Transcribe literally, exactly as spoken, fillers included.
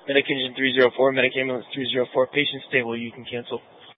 Medic Engine three zero four, Medic Ambulance three zero four, patient stable, you can cancel.